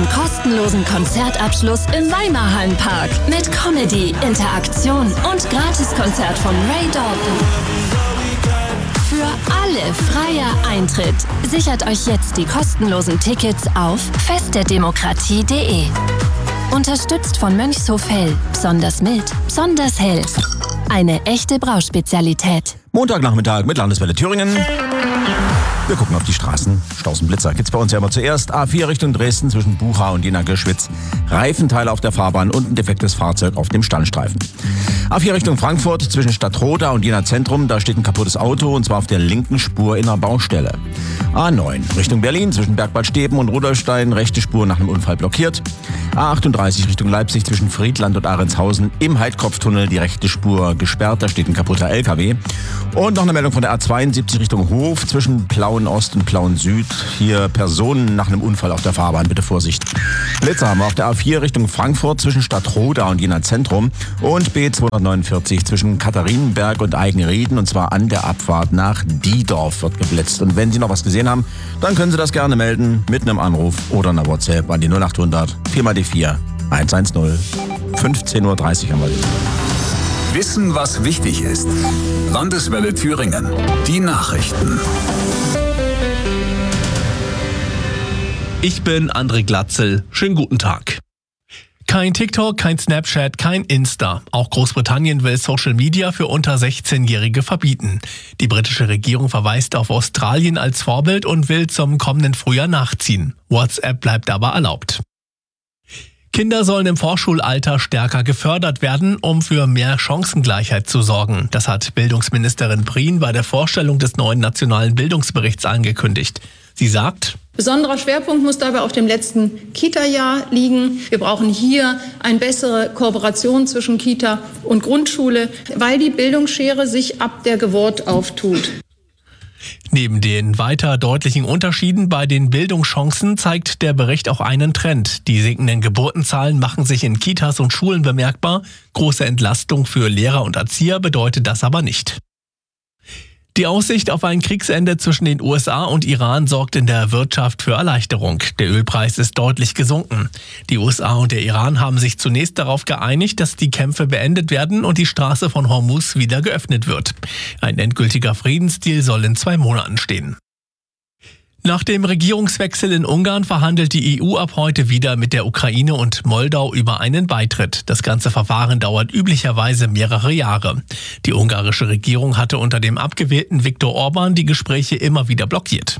kostenlosen Konzertabschluss im Weimarhallenpark mit Comedy, Interaktion und Gratiskonzert von Ray Dalton. Für alle freier Eintritt. Sichert euch jetzt die kostenlosen Tickets auf festderdemokratie.de. Unterstützt von Mönchshof Hell. Besonders mild, besonders hell. Eine echte Brauspezialität. Montagnachmittag mit Landeswelle Thüringen. Wir gucken auf die Straßen. Staus und Blitzer gibt's bei uns ja immer zuerst. A4 Richtung Dresden zwischen Bucha und Jena-Girschwitz. Reifenteile auf der Fahrbahn und ein defektes Fahrzeug auf dem Standstreifen. A4 Richtung Frankfurt zwischen Stadtroda und Jena Zentrum. Da steht ein kaputtes Auto und zwar auf der linken Spur in einer Baustelle. A9 Richtung Berlin zwischen Bergbad Steben und Rudolstein. Rechte Spur nach einem Unfall blockiert. A38 Richtung Leipzig zwischen Friedland und Ahrendshausen. Im Heidkopftunnel die rechte Spur gesperrt. Da steht ein kaputter LKW. Und noch eine Meldung von der A72 Richtung Hof zwischen Plauen Ost und Plauen Süd. Hier Personen nach einem Unfall auf der Fahrbahn. Bitte Vorsicht. Blitzer haben wir auf der A4 Richtung Frankfurt zwischen Stadtroda und Jena Zentrum. Und B249 zwischen Katharinenberg und Eigenrieden. Und zwar an der Abfahrt nach Diedorf wird geblitzt. Und wenn Sie noch was gesehen haben, dann können Sie das gerne melden mit einem Anruf oder einer WhatsApp an die 0800 4x4 110. 15.30 Uhr haben wir. Wissen, was wichtig ist. Landeswelle Thüringen. Die Nachrichten. Ich bin André Glatzel. Schönen guten Tag. Kein TikTok, kein Snapchat, kein Insta. Auch Großbritannien will Social Media für unter 16-Jährige verbieten. Die britische Regierung verweist auf Australien als Vorbild und will zum kommenden Frühjahr nachziehen. WhatsApp bleibt aber erlaubt. Kinder sollen im Vorschulalter stärker gefördert werden, um für mehr Chancengleichheit zu sorgen. Das hat Bildungsministerin Prien bei der Vorstellung des neuen nationalen Bildungsberichts angekündigt. Sie sagt: Besonderer Schwerpunkt muss dabei auf dem letzten Kita-Jahr liegen. Wir brauchen hier eine bessere Kooperation zwischen Kita und Grundschule, weil die Bildungsschere sich ab der Geburt auftut. Neben den weiter deutlichen Unterschieden bei den Bildungschancen zeigt der Bericht auch einen Trend. Die sinkenden Geburtenzahlen machen sich in Kitas und Schulen bemerkbar. Große Entlastung für Lehrer und Erzieher bedeutet das aber nicht. Die Aussicht auf ein Kriegsende zwischen den USA und Iran sorgt in der Wirtschaft für Erleichterung. Der Ölpreis ist deutlich gesunken. Die USA und der Iran haben sich zunächst darauf geeinigt, dass die Kämpfe beendet werden und die Straße von Hormuz wieder geöffnet wird. Ein endgültiger Friedensdeal soll in 2 Monaten stehen. Nach dem Regierungswechsel in Ungarn verhandelt die EU ab heute wieder mit der Ukraine und Moldau über einen Beitritt. Das ganze Verfahren dauert üblicherweise mehrere Jahre. Die ungarische Regierung hatte unter dem abgewählten Viktor Orban die Gespräche immer wieder blockiert.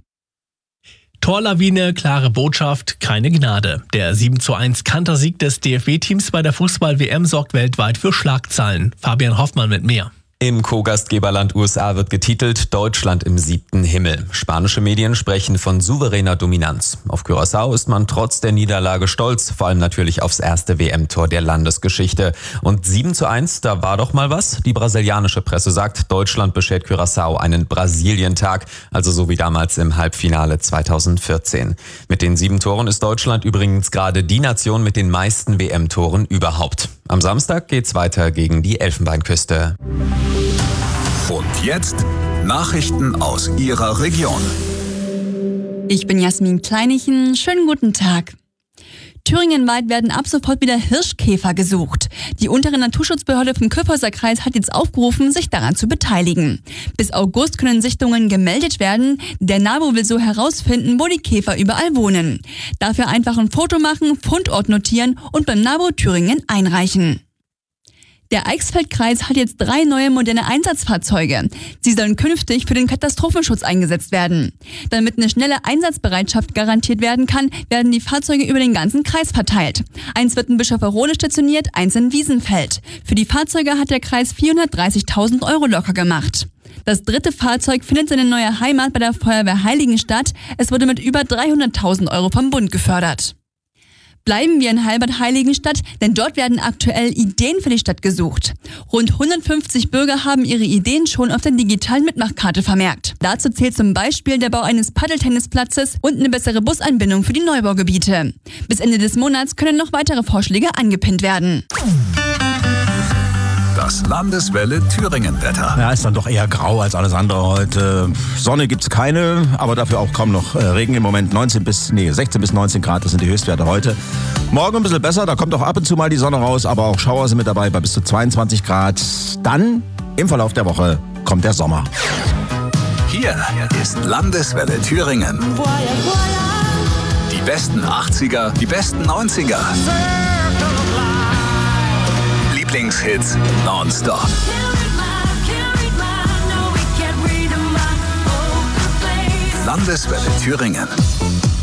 Torlawine, klare Botschaft, keine Gnade. Der 7:1 Kantersieg des DFB-Teams bei der Fußball-WM sorgt weltweit für Schlagzeilen. Fabian Hoffmann mit mehr. Im Co-Gastgeberland USA wird getitelt Deutschland im 7. Himmel. Spanische Medien sprechen von souveräner Dominanz. Auf Curaçao ist man trotz der Niederlage stolz, vor allem natürlich aufs erste WM-Tor der Landesgeschichte. Und 7:1, da war doch mal was. Die brasilianische Presse sagt, Deutschland beschert Curaçao einen Brasilientag, also so wie damals im Halbfinale 2014. Mit den 7 Toren ist Deutschland übrigens gerade die Nation mit den meisten WM-Toren überhaupt. Am Samstag geht's weiter gegen die Elfenbeinküste. Und jetzt Nachrichten aus Ihrer Region. Ich bin Jasmin Kleinichen. Schönen guten Tag. Thüringenweit werden ab sofort wieder Hirschkäfer gesucht. Die untere Naturschutzbehörde vom Kyffhäuser Kreis hat jetzt aufgerufen, sich daran zu beteiligen. Bis August können Sichtungen gemeldet werden. Der NABU will so herausfinden, wo die Käfer überall wohnen. Dafür einfach ein Foto machen, Fundort notieren und beim NABU Thüringen einreichen. Der Eichsfeldkreis hat jetzt 3 neue moderne Einsatzfahrzeuge. Sie sollen künftig für den Katastrophenschutz eingesetzt werden. Damit eine schnelle Einsatzbereitschaft garantiert werden kann, werden die Fahrzeuge über den ganzen Kreis verteilt. Eins wird in Bischofferode stationiert, eins in Wiesenfeld. Für die Fahrzeuge hat der Kreis 430.000 € locker gemacht. Das 3. Fahrzeug findet seine neue Heimat bei der Feuerwehr Heiligenstadt. Es wurde mit über 300.000 € vom Bund gefördert. Bleiben wir in Halbert-Heiligenstadt, denn dort werden aktuell Ideen für die Stadt gesucht. Rund 150 Bürger haben ihre Ideen schon auf der digitalen Mitmachkarte vermerkt. Dazu zählt zum Beispiel der Bau eines Paddeltennisplatzes und eine bessere Busanbindung für die Neubaugebiete. Bis Ende des Monats können noch weitere Vorschläge angepinnt werden. Das Landeswelle Thüringen-Wetter. Ja, ist dann doch eher grau als alles andere heute. Sonne gibt's keine, aber dafür auch kaum noch Regen im Moment. 16 bis 19 Grad, das sind die Höchstwerte heute. Morgen ein bisschen besser, da kommt auch ab und zu mal die Sonne raus, aber auch Schauer sind mit dabei bei bis zu 22 Grad. Dann im Verlauf der Woche kommt der Sommer. Hier ist Landeswelle Thüringen. Die besten 80er, die besten 90er. Lieblingshits nonstop. Landeswelle Thüringen.